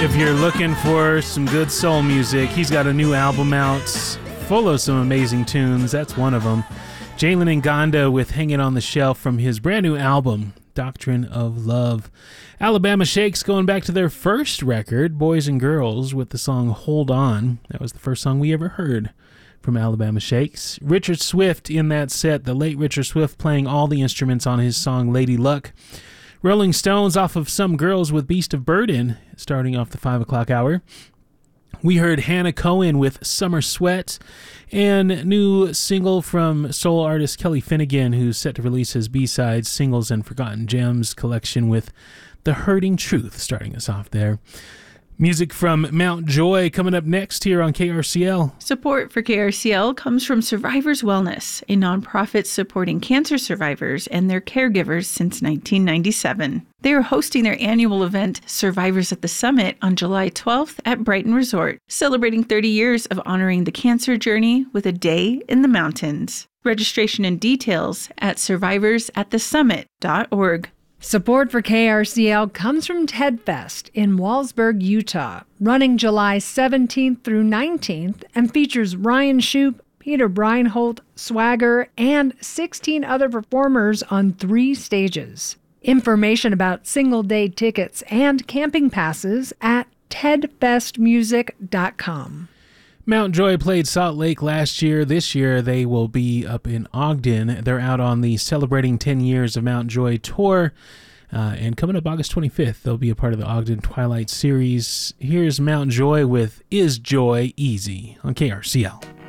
If you're looking for some good soul music, he's got a new album out full of some amazing tunes. That's one of them. Jalen Nganda with Hanging on the Shelf from his brand new album, Doctrine of Love. Alabama Shakes going back to their first record, Boys and Girls, with the song Hold On. That was the first song we ever heard from Alabama Shakes. Richard Swift in that set, the late Richard Swift playing all the instruments on his song Lady Luck. Rolling Stones off of Some Girls with Beast of Burden, starting off the 5 o'clock hour. We heard Hannah Cohen with Summer Sweat, and new single from soul artist Kelly Finnegan, who's set to release his B-Sides, Singles, and Forgotten Gems collection with The Hurting Truth, starting us off there. Music from Mount Joy coming up next here on KRCL. Support for KRCL comes from Survivors Wellness, a nonprofit supporting cancer survivors and their caregivers since 1997. They are hosting their annual event, Survivors at the Summit, on July 12th at Brighton Resort, celebrating 30 years of honoring the cancer journey with a day in the mountains. Registration and details at survivorsatthesummit.org. Support for KRCL comes from TEDfest in Walsburg, Utah, running July 17th through 19th, and features Ryan Shoup, Peter Breinholt, Swagger, and 16 other performers on 3 stages. Information about single-day tickets and camping passes at tedfestmusic.com. Mount Joy played Salt Lake last year. This year they will be up in Ogden. They're out on the Celebrating 10 Years of Mount Joy tour. And coming up August 25th, they'll be a part of the Ogden Twilight Series. Here's Mount Joy with Is Joy Easy on KRCL.